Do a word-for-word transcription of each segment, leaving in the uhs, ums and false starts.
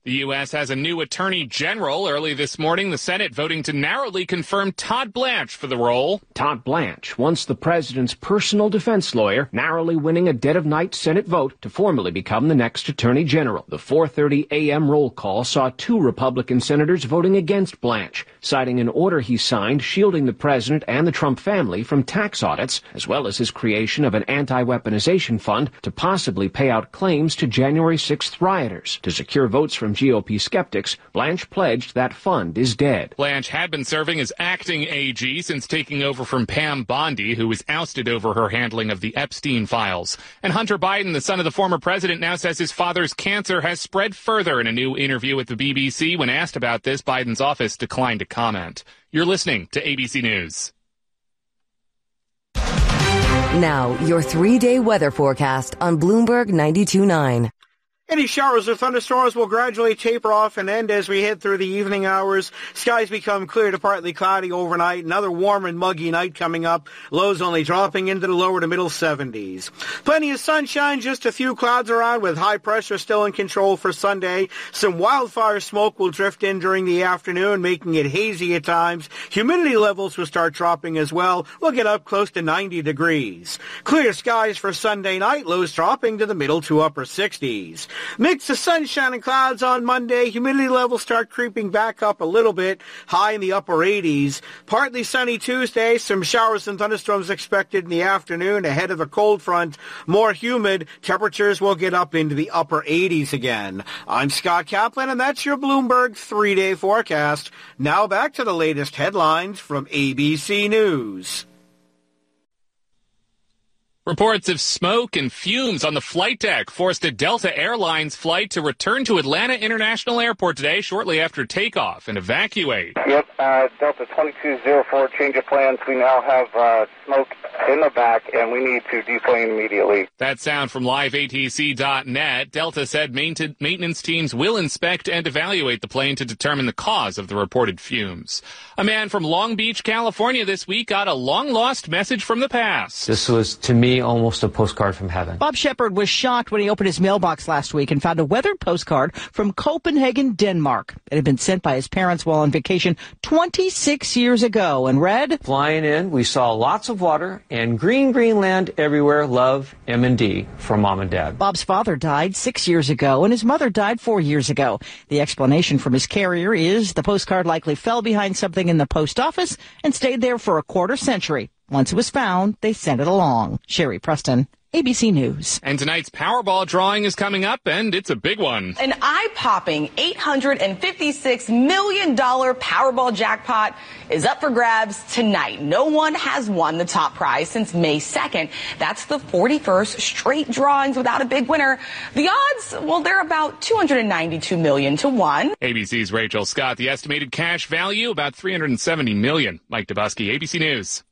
The U S has a new attorney general. Early this morning, the Senate voting to narrowly confirm Todd Blanche for the role. Todd Blanche, once the president's personal defense lawyer, narrowly winning a dead-of-night Senate vote to formally become the next attorney general. The four thirty a.m. roll call saw two Republican senators voting against Blanche, citing an order he signed shielding the president and the Trump family from tax audits, as well as his creation of an anti-weaponization fund to possibly pay out claims to January sixth rioters. To secure votes from G O P skeptics, Blanche pledged that fund is dead. Blanche had been serving as acting A G since taking over from Pam Bondi, who was ousted over her handling of the Epstein files. And Hunter Biden, the son of the former president, now says his father's cancer has spread further. In a new interview with the B B C, when asked about this, Biden's office declined to comment. You're listening to A B C News. Now, your three-day weather forecast on Bloomberg ninety-two point nine. Any showers or thunderstorms will gradually taper off and end as we head through the evening hours. Skies become clear to partly cloudy overnight. Another warm and muggy night coming up. Lows only dropping into the lower to middle seventies. Plenty of sunshine, just a few clouds around with high pressure still in control for Sunday. Some wildfire smoke will drift in during the afternoon, making it hazy at times. Humidity levels will start dropping as well. We'll get up close to ninety degrees. Clear skies for Sunday night, lows dropping to the middle to upper sixties. Mix of sunshine and clouds on Monday. Humidity levels start creeping back up a little bit, high in the upper eighties. Partly sunny Tuesday. Some showers and thunderstorms expected in the afternoon ahead of a cold front. More humid. Temperatures will get up into the upper eighties again. I'm Scott Kaplan, and that's your Bloomberg three-day forecast. Now back to the latest headlines from A B C News. Reports of smoke and fumes on the flight deck forced a Delta Airlines flight to return to Atlanta International Airport today shortly after takeoff and evacuate. Yep, uh, Delta twenty-two oh four, change of plans. We now have uh, smoke in the back, and we need to deplane immediately. That sound from live A T C dot net. Delta said mainten- maintenance teams will inspect and evaluate the plane to determine the cause of the reported fumes. A man from Long Beach, California this week got a long-lost message from the past. This was, to me, almost a postcard from heaven. Bob Shepard was shocked when he opened his mailbox last week and found a weathered postcard from Copenhagen, Denmark. It had been sent by his parents while on vacation twenty-six years ago and read, "Flying in, we saw lots of water and green, green land everywhere. Love, M and D, from Mom and Dad." Bob's father died six years ago and his mother died four years ago. The explanation from his carrier is the postcard likely fell behind something in the post office and stayed there for a quarter century. Once it was found, they sent it along. Sherry Preston, A B C News. And tonight's Powerball drawing is coming up, and it's a big one. An eye-popping eight hundred fifty-six million dollars Powerball jackpot is up for grabs tonight. No one has won the top prize since May second. That's the forty-first straight drawings without a big winner. The odds, well, they're about two hundred ninety-two million to one. A B C's Rachel Scott. The estimated cash value, about three hundred seventy million dollars. Mike Dubusky, A B C News.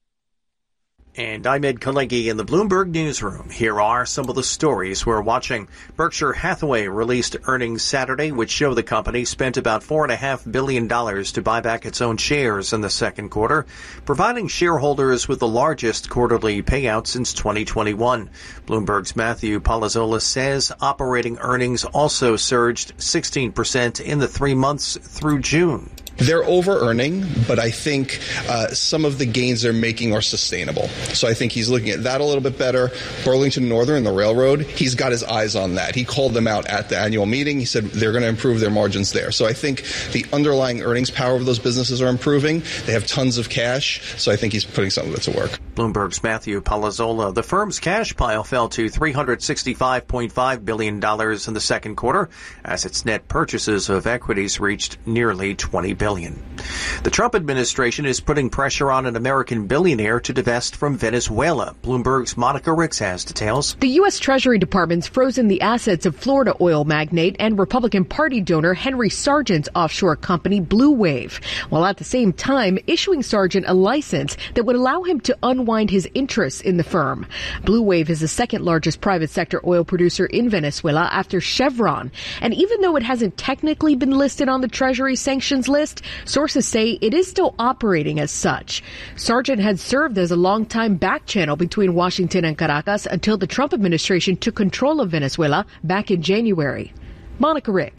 And I'm Ed Kalegi in the Bloomberg Newsroom. Here are some of the stories we're watching. Berkshire Hathaway released earnings Saturday, which show the company spent about four point five billion dollars to buy back its own shares in the second quarter, providing shareholders with the largest quarterly payout since twenty twenty-one. Bloomberg's Matthew Palazzola says operating earnings also surged sixteen percent in the three months through June. They're over-earning, but I think uh, some of the gains they're making are sustainable. So I think he's looking at that a little bit better. Burlington Northern, the railroad, he's got his eyes on that. He called them out at the annual meeting. He said they're going to improve their margins there. So I think the underlying earnings power of those businesses are improving. They have tons of cash, so I think he's putting some of it to work. Bloomberg's Matthew Palazzola. The firm's cash pile fell to three hundred sixty-five point five billion dollars in the second quarter as its net purchases of equities reached nearly twenty billion dollars. The Trump administration is putting pressure on an American billionaire to divest from Venezuela. Bloomberg's Monica Ricks has details. The U S. Treasury Department's frozen the assets of Florida oil magnate and Republican Party donor Henry Sargent's offshore company Blue Wave, while at the same time issuing Sargent a license that would allow him to unwind his interests in the firm. Blue Wave is the second largest private sector oil producer in Venezuela after Chevron. And even though it hasn't technically been listed on the Treasury sanctions list, sources say it is still operating as such. Sargent had served as a longtime back channel between Washington and Caracas until the Trump administration took control of Venezuela back in January. Monica Ricks.